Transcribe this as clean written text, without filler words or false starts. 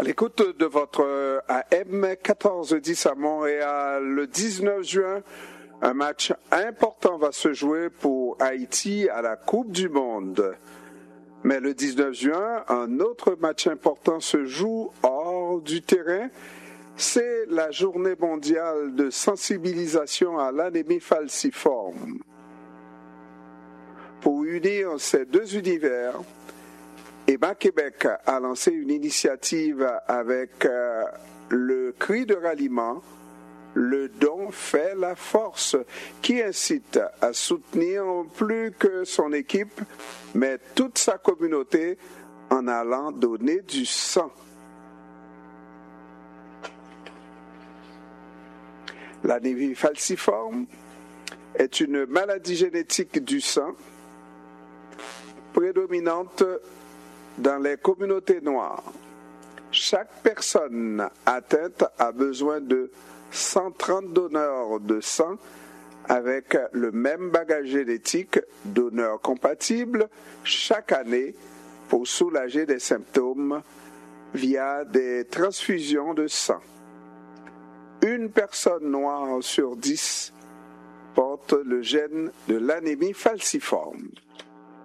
l'écoute de votre AM 1410 à Montréal, le 19 juin, un match important va se jouer pour Haïti à la Coupe du Monde. Mais le 19 juin, un autre match important se joue hors du terrain. C'est la journée mondiale de sensibilisation à l'anémie falciforme. Pour unir ces deux univers, EMA Québec a lancé une initiative avec le cri de ralliement, le don fait la force, qui incite à soutenir plus que son équipe, mais toute sa communauté en allant donner du sang. L'anémie falciforme est une maladie génétique du sang prédominante dans les communautés noires. Chaque personne atteinte a besoin de 130 donneurs de sang avec le même bagage génétique, donneurs compatibles, chaque année pour soulager des symptômes via des transfusions de sang. Une personne noire sur 10 porte le gène de l'anémie falciforme.